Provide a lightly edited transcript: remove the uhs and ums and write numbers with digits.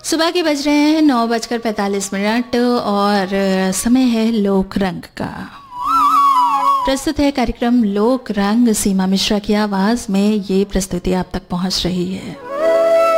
सुबह के बज रहे हैं 9:45 और समय है लोक रंग का। प्रस्तुत है कार्यक्रम लोक रंग। सीमा मिश्रा की आवाज में ये प्रस्तुति आप तक पहुंच रही है।